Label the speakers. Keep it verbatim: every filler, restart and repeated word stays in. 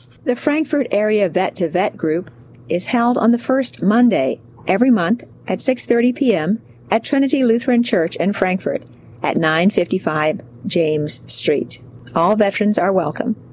Speaker 1: The Frankfort Area Vet to Vet group is held on the first Monday every month at six thirty p.m. at Trinity Lutheran Church in Frankfort at nine fifty-five James Street. All veterans are welcome.